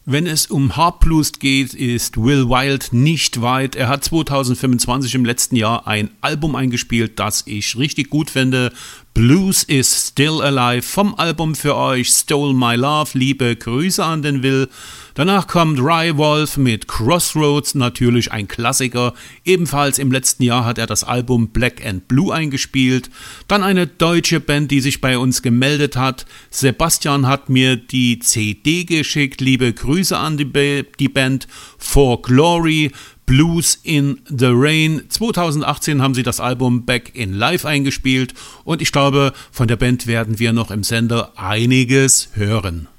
Wenn es um Harp Blues geht, ist Will Wild nicht weit. Er hat 2025 im letzten Jahr ein Album eingespielt, das ich richtig gut finde. Blues is Still Alive vom Album für euch Stole My Love. Liebe Grüße an den Will. Danach kommt Rye Wolf mit Crossroads, natürlich ein Klassiker. Ebenfalls im letzten Jahr hat er das Album Black and Blue eingespielt. Dann eine deutsche Band, die sich bei uns gemeldet hat. Sebastian hat mir die CD geschickt. Liebe Grüße an die Band For Glory. Blues in the Rain. 2018 haben sie das Album Back in Live eingespielt und ich glaube, von der Band werden wir noch im Sender einiges hören.